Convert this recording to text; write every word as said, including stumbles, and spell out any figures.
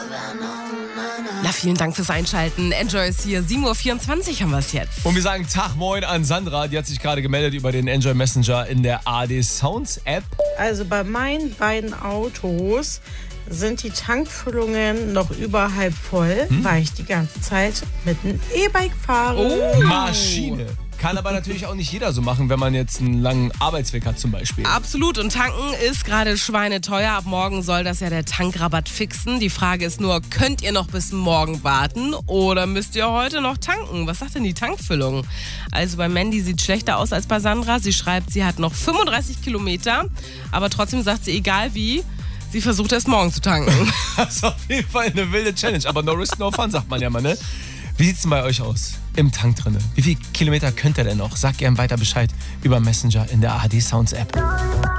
Na, vielen Dank fürs Einschalten. Enjoy ist hier. sieben Uhr vierundzwanzig haben wir es jetzt. Und wir sagen Tag Moin an Sandra. Die hat sich gerade gemeldet über den Enjoy Messenger in der A D Sounds App. Also bei meinen beiden Autos sind die Tankfüllungen noch über halb voll, hm? weil ich die ganze Zeit mit einem E-Bike fahre. Oh, Maschine. Kann aber natürlich auch nicht jeder so machen, wenn man jetzt einen langen Arbeitsweg hat zum Beispiel. Absolut. Und tanken ist gerade schweineteuer. Ab morgen soll das ja der Tankrabatt fixen. Die Frage ist nur, könnt ihr noch bis morgen warten oder müsst ihr heute noch tanken? Was sagt denn die Tankfüllung? Also bei Mandy sieht es schlechter aus als bei Sandra. Sie schreibt, sie hat noch fünfunddreißig Kilometer, aber trotzdem sagt sie, egal wie, sie versucht erst morgen zu tanken. Das ist auf jeden Fall eine wilde Challenge. Aber no risk, no fun, sagt man ja mal, ne? Wie sieht's denn bei euch aus? Im Tank drinne? Wie viele Kilometer könnt ihr denn noch? Sagt gerne weiter Bescheid über Messenger in der A D Sounds App.